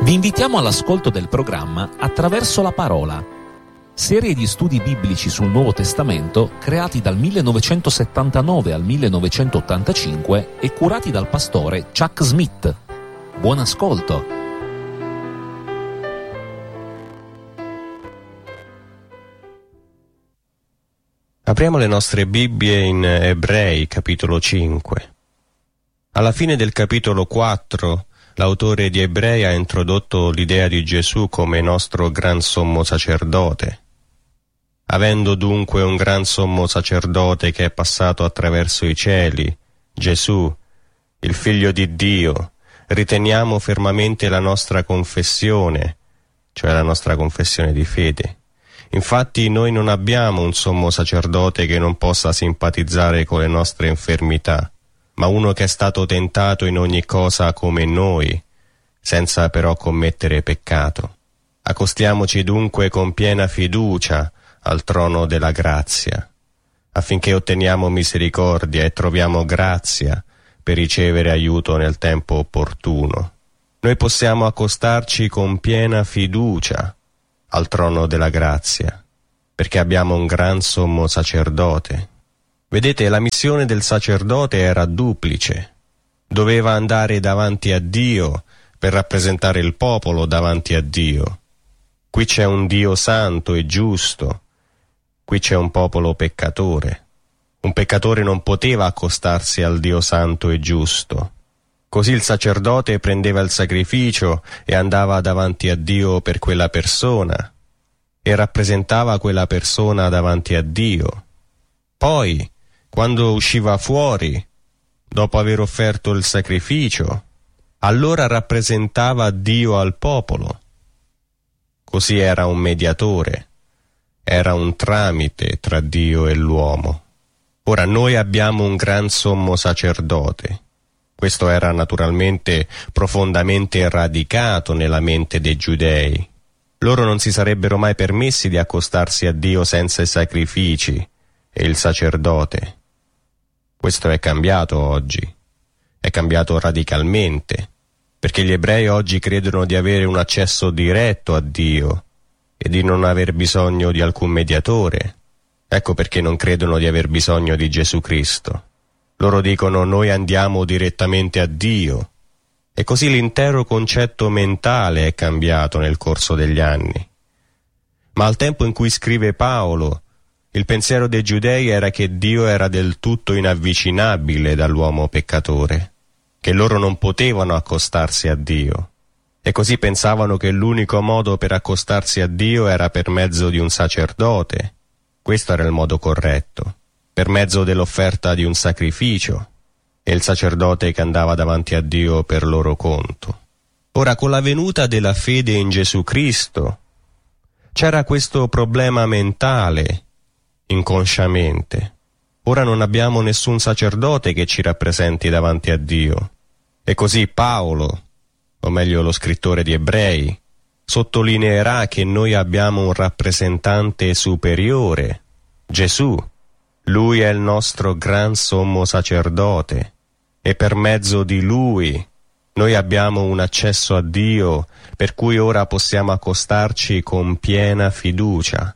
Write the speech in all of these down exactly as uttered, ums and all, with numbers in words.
Vi invitiamo all'ascolto del programma Attraverso la Parola, serie di studi biblici sul Nuovo Testamento creati dal millenovecentosettantanove al millenovecentottantacinque e curati dal pastore Chuck Smith. Buon ascolto! Apriamo le nostre Bibbie in Ebrei, capitolo cinque. Alla fine del capitolo quattro, l'autore di Ebrei ha introdotto l'idea di Gesù come nostro gran sommo sacerdote. Avendo dunque un gran sommo sacerdote che è passato attraverso i cieli, Gesù, il Figlio di Dio, riteniamo fermamente la nostra confessione, cioè la nostra confessione di fede. Infatti noi non abbiamo un sommo sacerdote che non possa simpatizzare con le nostre infermità, ma uno che è stato tentato in ogni cosa come noi, senza però commettere peccato. Accostiamoci dunque con piena fiducia al trono della grazia, affinché otteniamo misericordia e troviamo grazia per ricevere aiuto nel tempo opportuno. Noi possiamo accostarci con piena fiducia al trono della grazia, perché abbiamo un gran sommo sacerdote. Vedete, la missione del sacerdote era duplice. Doveva andare davanti a Dio per rappresentare il popolo davanti a Dio. Qui c'è un Dio santo e giusto, qui c'è un popolo peccatore. Un peccatore non poteva accostarsi al Dio santo e giusto. Così il sacerdote prendeva il sacrificio e andava davanti a Dio per quella persona e rappresentava quella persona davanti a Dio. Poi, quando usciva fuori, dopo aver offerto il sacrificio, allora rappresentava Dio al popolo. Così era un mediatore, era un tramite tra Dio e l'uomo. Ora noi abbiamo un gran sommo sacerdote. Questo era naturalmente profondamente radicato nella mente dei giudei. Loro non si sarebbero mai permessi di accostarsi a Dio senza i sacrifici e il sacerdote. Questo è cambiato oggi, è cambiato radicalmente, perché gli ebrei oggi credono di avere un accesso diretto a Dio e di non aver bisogno di alcun mediatore. Ecco perché non credono di aver bisogno di Gesù Cristo. Loro dicono: noi andiamo direttamente a Dio. E così l'intero concetto mentale è cambiato nel corso degli anni. Ma al tempo in cui scrive Paolo, il pensiero dei giudei era che Dio era del tutto inavvicinabile dall'uomo peccatore, che loro non potevano accostarsi a Dio. E così pensavano che l'unico modo per accostarsi a Dio era per mezzo di un sacerdote. Questo era il modo corretto, per mezzo dell'offerta di un sacrificio, e il sacerdote che andava davanti a Dio per loro conto. Ora, con la venuta della fede in Gesù Cristo, c'era questo problema mentale, inconsciamente. Ora non abbiamo nessun sacerdote che ci rappresenti davanti a Dio. E così Paolo, o meglio lo scrittore di Ebrei, sottolineerà che noi abbiamo un rappresentante superiore, Gesù. Lui è il nostro gran sommo sacerdote e per mezzo di Lui noi abbiamo un accesso a Dio per cui ora possiamo accostarci con piena fiducia,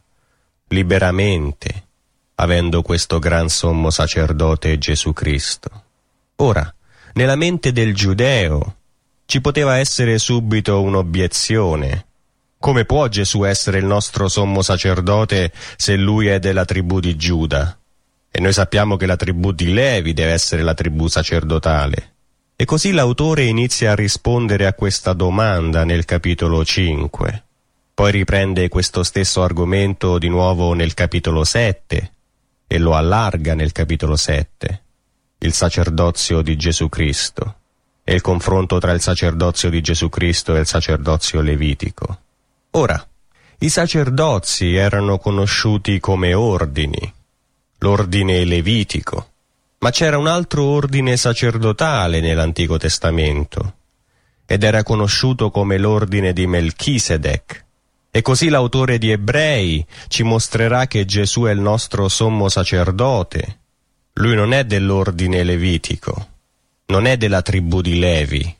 liberamente, avendo questo gran sommo sacerdote Gesù Cristo. Ora, nella mente del giudeo ci poteva essere subito un'obiezione. Come può Gesù essere il nostro sommo sacerdote se lui è della tribù di Giuda? E noi sappiamo che la tribù di Levi deve essere la tribù sacerdotale. E così l'autore inizia a rispondere a questa domanda nel capitolo cinque. Poi riprende questo stesso argomento di nuovo nel capitolo sette e lo allarga nel capitolo sette. Il sacerdozio di Gesù Cristo e il confronto tra il sacerdozio di Gesù Cristo e il sacerdozio levitico. Ora, i sacerdozi erano conosciuti come ordini, l'ordine levitico, ma c'era un altro ordine sacerdotale nell'Antico Testamento, ed era conosciuto come l'ordine di Melchisedec. E così l'autore di Ebrei ci mostrerà che Gesù è il nostro sommo sacerdote. Lui non è dell'ordine levitico, non è della tribù di Levi,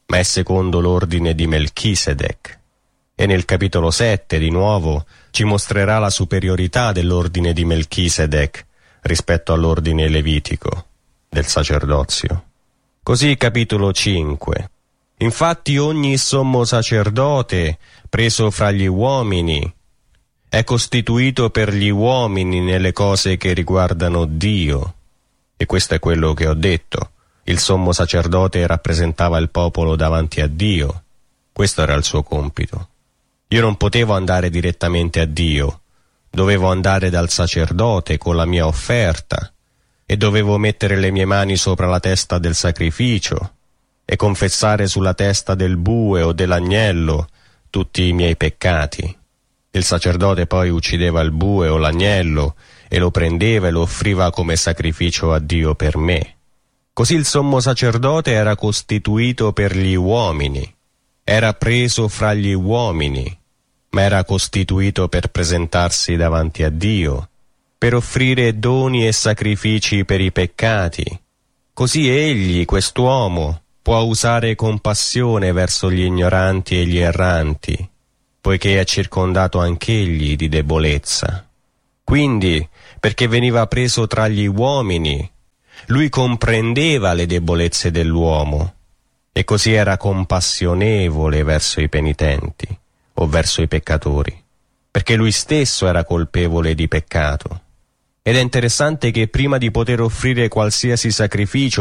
ma è secondo l'ordine di Melchisedec. E nel capitolo sette, di nuovo, ci mostrerà la superiorità dell'ordine di Melchisedec rispetto all'ordine levitico del sacerdozio. Così capitolo cinque. Infatti ogni sommo sacerdote, preso fra gli uomini, è costituito per gli uomini nelle cose che riguardano Dio. E questo è quello che ho detto. Il sommo sacerdote rappresentava il popolo davanti a Dio. Questo era il suo compito. Io non potevo andare direttamente a Dio, dovevo andare dal sacerdote con la mia offerta e dovevo mettere le mie mani sopra la testa del sacrificio e confessare sulla testa del bue o dell'agnello tutti i miei peccati. Il sacerdote poi uccideva il bue o l'agnello e lo prendeva e lo offriva come sacrificio a Dio per me. Così il sommo sacerdote era costituito per gli uomini, era preso fra gli uomini, ma era costituito per presentarsi davanti a Dio, per offrire doni e sacrifici per i peccati. Così egli, quest'uomo, può usare compassione verso gli ignoranti e gli erranti, poiché è circondato anch'egli di debolezza. Quindi, perché veniva preso tra gli uomini, lui comprendeva le debolezze dell'uomo, e così era compassionevole verso i penitenti o verso i peccatori, perché lui stesso era colpevole di peccato. Ed è interessante che prima di poter offrire qualsiasi sacrificio